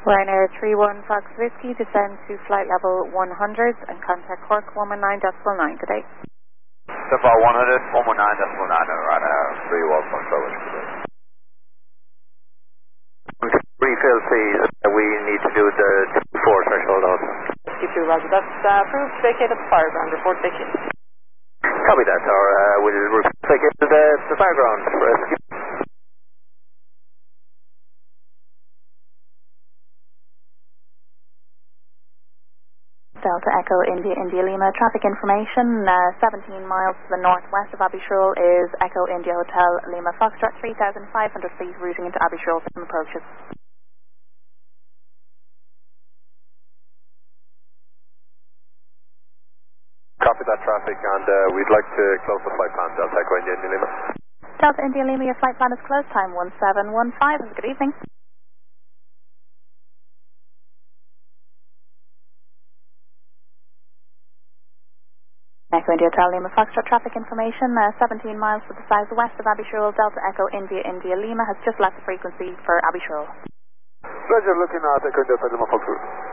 Ryanair 31 Fox Whiskey, descend to flight level 100 and contact Cork 119.9 today. Default 100, 119.9, Ryanair 31 Fox Whiskey. Refill please, we need to do the 2-4 threshold also. 52 Roger, that's approved, vacate at the fire ground, report vacate. Copy that, sir, we'll vacate to the fire ground for rescue. Delta Echo India India Lima, traffic information, 17 miles to the northwest of Abbey Shirl is Echo India Hotel Lima Foxtrot, 3,500 feet routing into Abbey Shirl from approaches. Copy that traffic and we'd like to close the flight plan, Delta Echo India India Lima. Delta India Lima, your flight plan is closed, time 1715, good evening. Echo India Hotel Lima Foxtrot, traffic information, 17 miles to the southwest of Abbey Shirl, Delta Echo India India Lima has just left the frequency for Abbey Shirl. Roger, looking at Echo India Hotel Lima Foxtrot.